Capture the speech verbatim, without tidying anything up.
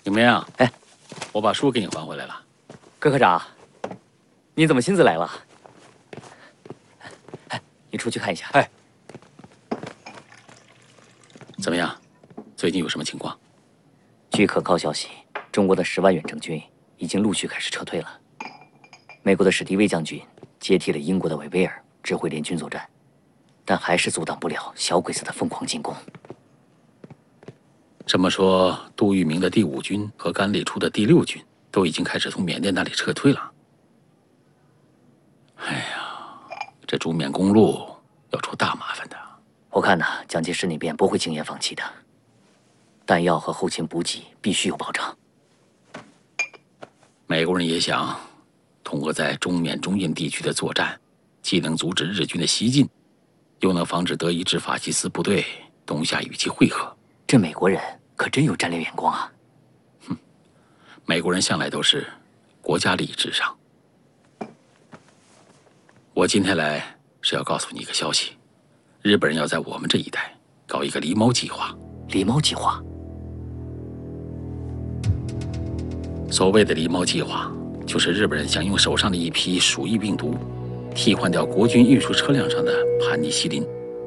怎么样？ 哎， 我把书给你还回来了。 柯科长，你怎么亲自来了？哎，你出去看一下。 哎，怎么样？最近有什么情况？ 据可靠消息，中国的十万远征军已经陆续开始撤退了。美国的史迪威将军接替了英国的韦威尔，指挥联军作战，但还是阻挡不了小鬼子的疯狂进攻。 这么说，杜聿明的第五军和甘立初的第六军都已经开始从缅甸那里撤退了。哎呀，这中缅公路要出大麻烦的。 我看呢，蒋介石那边不会轻言放弃的，弹药和后勤补给必须有保障。 美国人也想通过在中缅中印地区的作战，既能阻止日军的西进，又能防止德意志法西斯部队东下与其会合。 这美国人可真有战略眼光啊！ 哼，美国人向来都是国家利益至上。我今天来是要告诉你一个消息，日本人要在我们这一带搞一个狸猫计划。 狸猫计划？ 所谓的狸猫计划，就是日本人想用手上的一批鼠疫病毒，替换掉国军运输车辆上的盘尼西林。